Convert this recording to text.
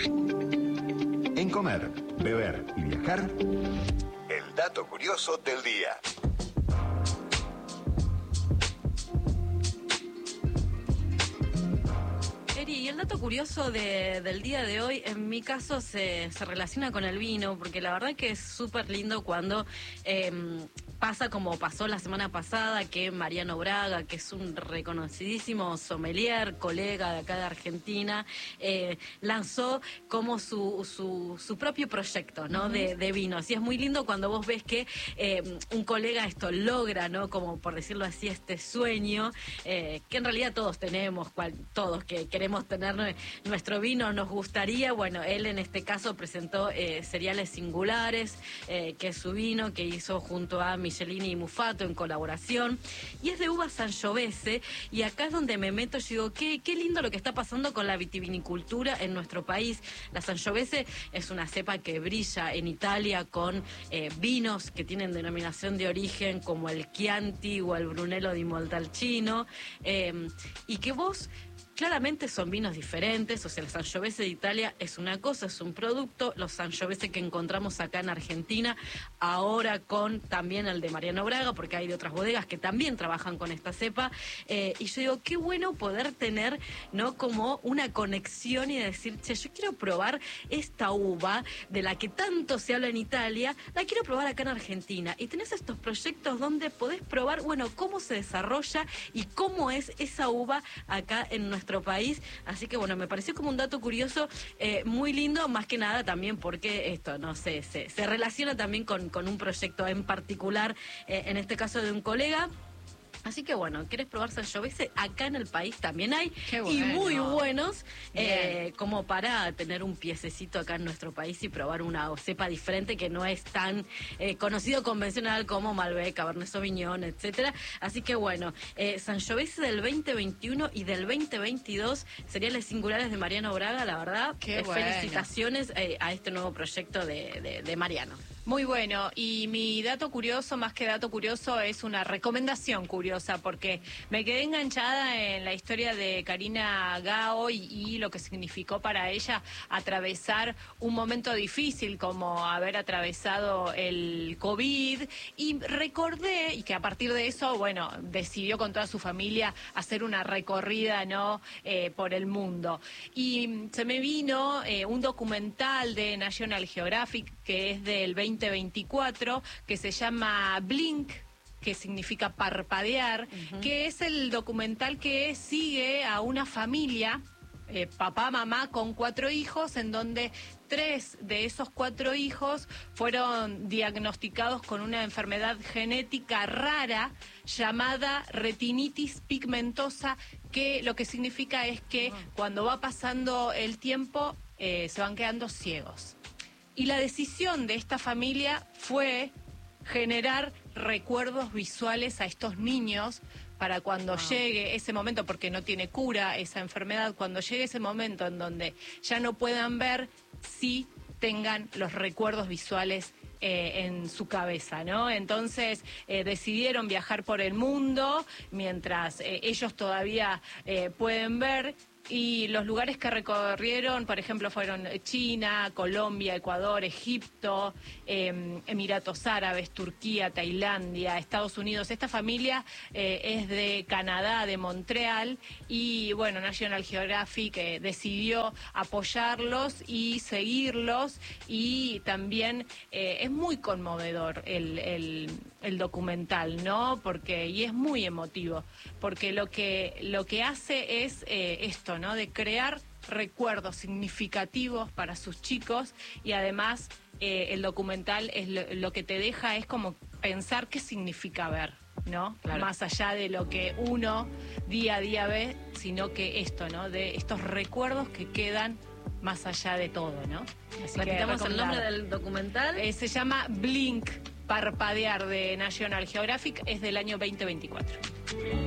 En comer, beber y viajar, el dato curioso del día. Y el dato curioso del día de hoy, en mi caso, se relaciona con el vino, porque la verdad que es súper lindo cuando pasa como pasó la semana pasada, que Mariano Braga, que es un reconocidísimo sommelier, colega de acá de Argentina, lanzó como su propio proyecto, ¿no? de vinos. Y es muy lindo cuando vos ves que un colega esto logra, ¿no? Como por decirlo así, este sueño, que en realidad todos tenemos, todos que queremos tener nuestro vino, nos gustaría. Bueno, él en este caso presentó Cereales Singulares, que es su vino que hizo junto a Michelini y Mufato en colaboración, y es de uva Sangiovese, y acá es donde me meto. Yo digo, qué lindo lo que está pasando con la vitivinicultura en nuestro país. La Sangiovese es una cepa que brilla en Italia con vinos que tienen denominación de origen como el Chianti o el Brunello di Montalcino, y que vos claramente son vinos diferentes. O sea, el Sangiovese de Italia es una cosa, es un producto. Los Sangiovese que encontramos acá en Argentina, ahora con también el de Mariano Braga, porque hay de otras bodegas que también trabajan con esta cepa. Y yo digo, qué bueno poder tener, ¿no? Como una conexión y decir, che, yo quiero probar esta uva de la que tanto se habla en Italia, la quiero probar acá en Argentina. Y tenés estos proyectos donde podés probar, bueno, cómo se desarrolla y cómo es esa uva acá en nuestro país. Así que bueno, me pareció como un dato curioso, muy lindo, más que nada también porque esto, no sé, se relaciona también con un proyecto en particular, en este caso de un colega. Así que bueno, ¿quieres probar Sangiovese? Acá en el país también hay, bueno, y muy buenos, como para tener un piececito acá en nuestro país y probar una cepa diferente que no es tan conocido convencional como Malbec, Cabernet Sauvignon, etcétera. Así que bueno, Sangiovese del 2021 y del 2022, Cereales Singulares de Mariano Braga, la verdad, felicitaciones a este nuevo proyecto de Mariano. Muy bueno, y mi dato curioso, más que dato curioso, es una recomendación curiosa, porque me quedé enganchada en la historia de Karina Gao y lo que significó para ella atravesar un momento difícil como haber atravesado el COVID, y recordé, y que a partir de eso, bueno, decidió con toda su familia hacer una recorrida, ¿no? Por el mundo. Y se me vino un documental de National Geographic, que es del 2024, que se llama Blink, que significa parpadear, que es el documental que sigue a una familia, papá, mamá, con 4 hijos, en donde 3 de esos 4 hijos fueron diagnosticados con una enfermedad genética rara llamada retinitis pigmentosa, que lo que significa es que cuando va pasando el tiempo se van quedando ciegos. Y la decisión de esta familia fue generar recuerdos visuales a estos niños para cuando llegue ese momento, porque no tiene cura esa enfermedad, cuando llegue ese momento en donde ya no puedan ver, sí tengan los recuerdos visuales en su cabeza, ¿no? Entonces decidieron viajar por el mundo mientras ellos todavía pueden ver. Y los lugares que recorrieron, por ejemplo, fueron China, Colombia, Ecuador, Egipto, Emiratos Árabes, Turquía, Tailandia, Estados Unidos. Esta familia es de Canadá, de Montreal, y bueno, National Geographic decidió apoyarlos y seguirlos, y también es muy conmovedor el documental, ¿no? Y es muy emotivo, porque lo que hace es esto, ¿no? De crear recuerdos significativos para sus chicos, y además el documental es lo que te deja es como pensar qué significa ver, ¿no? Claro. Más allá de lo que uno día a día ve, sino que esto, ¿no? De estos recuerdos que quedan más allá de todo, ¿no? Así que el nombre del documental. Se llama Blink, parpadear, de National Geographic, es del año 2024.